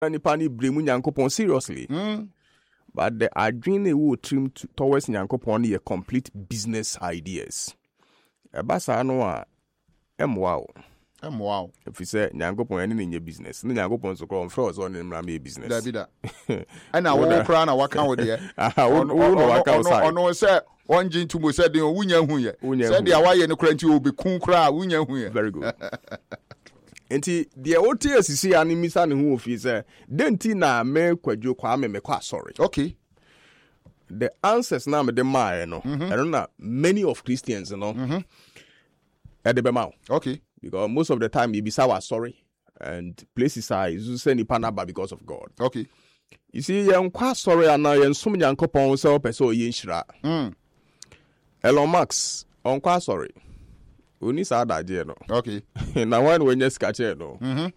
nipa ni bremu nyankopon seriously. But the adwene we trim towards nyankopon is complete business ideas. Ebasa no a wow. If you say nyankopon any in your business, no nyankopon so come first on in my business. That be that. And I walk around and walk out with you. No say one gin to mo said the wunya huye. Said the away no cranty will be kun kra wunya huye. Very good. Enti the OTS see animisa ne hu ofi say denti na me kwadwo kwa me kwa sorry. Okay. The answers na me de my no. I don't know many of Christians no. At the bema. Okay. Because most of the time you be sorry and places are you say ni panaba because of God. Okay. You see yen kwa sorry and now yen sum nyankopon say person yen hira. Elon Musk on kwa sorry. Oni sa adaje no. Okay. Na one when you scratch no.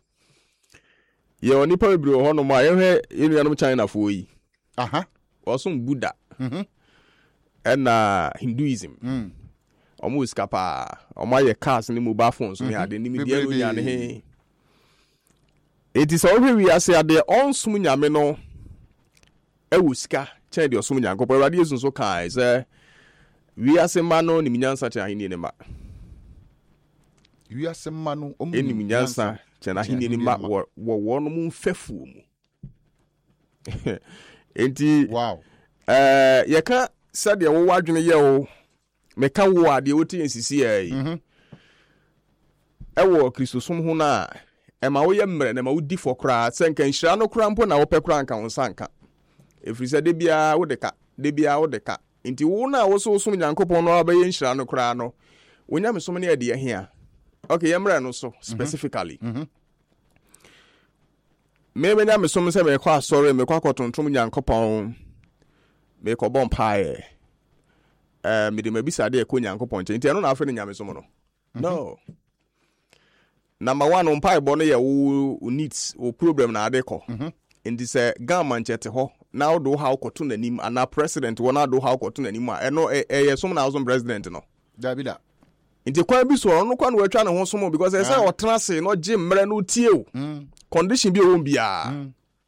Ye oni pa bibiri ho no ma ye hwe enuanom China fo yi. Osum Buddha. And Hinduism. Omo skapa omo ye cars ni mobile phones ni ade ni me dia nya ne he. It is already we are say ade onsum nyame no e wuska chen de osum nyankopon rade yesu so kai say we are say mano ni minyansa chen ahini ne ma. We are some manu eni minyansa chen ahini ne ma wo no mu mfefu mu. Enti wow. Ye ka said ye wo wadwene ye o meka wo ade woti ensisi yi ewo kristosom ho na e ma wo ye mre na ma wo di for kra senka nhira no kra mpo na wo pe kra nka wo sanka efri se de bia wo de ka nti wo na wo so som nyankopon no abaye nhira no kra no wonya mesom ne ade ye a okay ye mre no so specifically me nya mesom se me kwa sorry me kwa kotontom nyankopon me ko bon pae me de mabisa de ko nyankopon nche nti eno na afa ne nyamesom no no number 1 on pae bo no ye wo needs wo problem na ade ko nti se gama nchete ho na wo do how koto nanim ana president wo na do how koto nanim a eno ye som na awon president no da bi da nti kwa bi so no kwa no atwa ne ho som because e say o tena se no gye mre no tie o condition bi o bia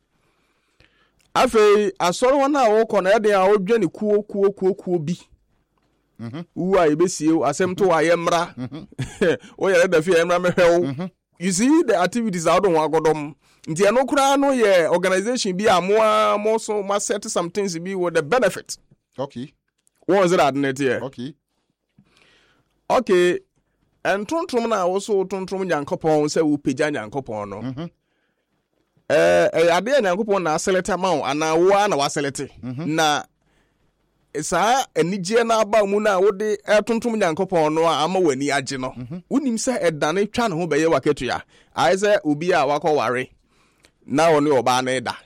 afei asoro wana wo ko na ede a wo dwane kuo bi uwa ibesie asem to wa yemra o yere da fi yemra mehwew you see the activities out on agodom nti eno kura no ye organization bi amoa mo so ma set some things be with the benefit. Okay. What was it at net here? Okay and tontrom na wo so tontrom nyankopon se wo pagya nyankopon no ade nyankopon na select amount ana wo na wa select na sa enije na aba mu na wo de tontom nyankopon no ama wani age no unim se edane twa ne ho beye waketua ai se obi a wakọware na wo ne oba na eda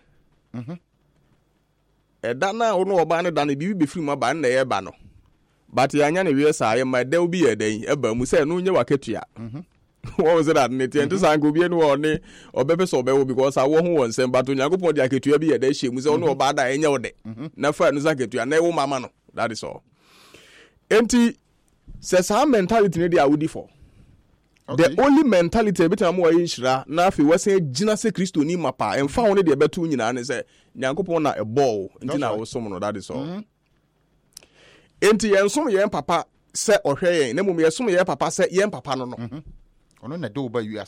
eda na wo ne oba na eda na bibi befiri mu aba na ye ba no but ya nya ne wie sa ye ma da obi ye den eba mu se no nye waketua what was that net and this angle be no ne obebe so obewo because awo ho won sem but nyankopon de aketua bi ye da hye mu se no oba da enya wo de na fa no zaketua na wo mama no that is all enti says how mentality ne dey awudi for the only mentality bit am wa yinhira na afi wase gina se kristo ni mapa emfa ho ne de betu nyina ne se nyankopon na ebo enti na wo som no that is all enti yensom yen papa se ohwe yen na mum yesom yen papa se yen papa no no ono na do ba